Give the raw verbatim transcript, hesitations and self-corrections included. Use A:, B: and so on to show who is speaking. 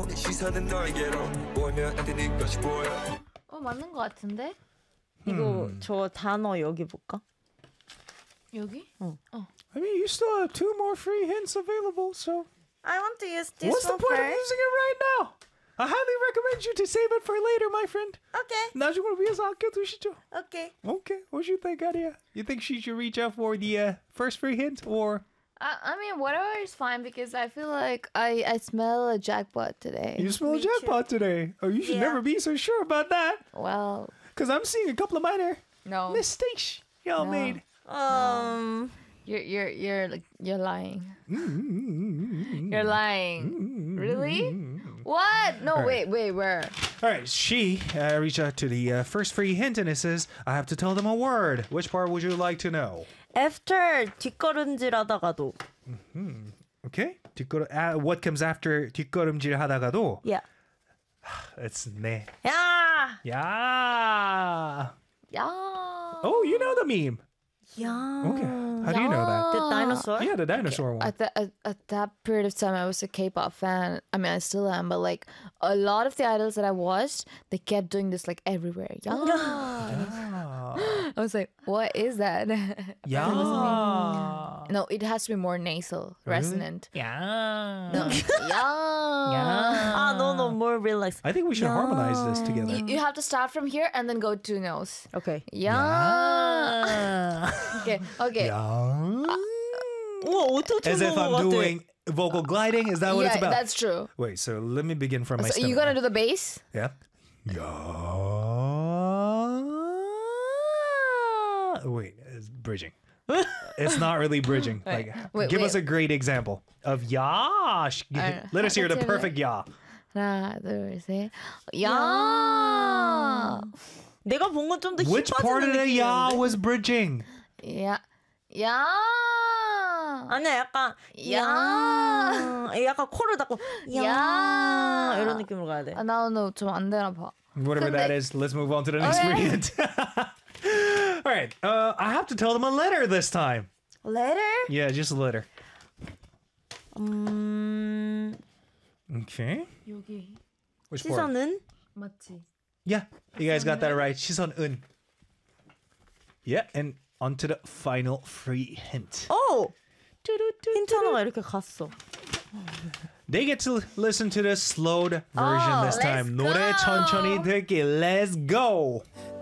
A: 시선은 너에게로 오면 안 되는 것이 보여.
B: 어 맞는 것 같은데?
C: 이거 저 단어 여기 볼까?
B: 여기?
C: 어.
B: 어.
D: I mean, you still have two more free hints available, so
C: I want to use this
D: what's the
C: one
D: point of
C: first.
D: using it right now? I highly recommend you to save it for later, my friend.
C: Okay,
D: 나중에 위해서 아껴두시죠.
C: okay.
D: Okay, what you think, Adia? You think she should reach out for the uh, first free hint, or
B: I, I mean, whatever is fine because I feel like I, I smell a jackpot today.
D: you smell a
C: Me too.
D: jackpot today? Oh, you should
C: Yeah.
D: never be so sure about that,
B: Well,
D: because I'm seeing a couple of minor
B: no,
D: mistakes y'all
B: No.
D: made.
C: Um,
B: you're you're you're like you're lying.
D: Mm-hmm.
B: You're lying. Really? What? No, wait, wait, where?
D: All right, she uh, reached out to the uh, first free hint, and it says, I have to tell them a word. Which part would you like to know?
C: after 뒷걸음질하다가도.
D: Okay. 뒷걸음, uh, what comes after 뒷걸음질 하다가도?
C: Yeah.
D: It's 네.
C: 야,
D: Yeah.
B: Yeah.
D: Oh, you know the meme.
C: 야.
D: Okay. How do you know that?
C: The dinosaur.
D: Yeah, the dinosaur one.
B: At, the, at, at that period of time, I was a K-pop fan. I mean, I still am, but like a lot of the idols that I watched, they kept doing this like everywhere. Yeah. I was like, what is that?
D: Yeah.
B: No, it has to be more nasal, resonant.
D: Yeah.
B: No. Yeah.
C: Ah, no, no, more relaxed.
D: I think we should harmonize this together.
B: You, you have to start from here and then go to nose.
C: Okay.
B: Yeah. Okay. Okay.
D: Yeah.
C: 우와, 어떻게
D: As if
C: 것
D: I'm
C: 같아.
D: doing vocal gliding. Is that what it's
B: Yeah,
D: about?
B: that's true.
D: Wait, so let me begin from my
B: So
D: stomach.
B: you gonna do the bass?
D: Yeah. Yeah. Wait, it's bridging. It's not really bridging. Like,
B: wait,
D: give
B: wait.
D: us a great example of ya. Sh-
B: Alright.
D: Let us hear the
B: Let's hear
D: perfect ya.
B: 하나, 둘, 셋. 야.
C: 내가 본 건 좀 더 힘
D: Which part of
C: 빠지는
D: the ya
C: 느낌이었는데.
D: was bridging?
B: 야. 야.
C: 아니야, 약간
B: 야.
C: 야, 약간 코를 닫고 야,
B: 야.
C: 이런 느낌으로 가야 돼.
B: 아, 나는 좀 안 되나 봐.
D: Whatever that
B: 근데-
D: is, let's move on to the next
B: Okay.
D: variant. All right, uh, I have to tell them a letter this time.
C: Letter?
D: Yeah, just a letter.
C: 음,
D: Okay.
B: 여기
D: Which part?
C: 시선은
B: 맞지?
D: Yeah, you guys got that right. 시선 은. Yeah, and on to the final free hint.
C: 오! 힌트 하나가 이렇게 갔어.
D: They get to listen to the slowed version
B: Oh,
D: this
B: let's
D: time. 노래
B: go.
D: 천천히 듣기. Let's go.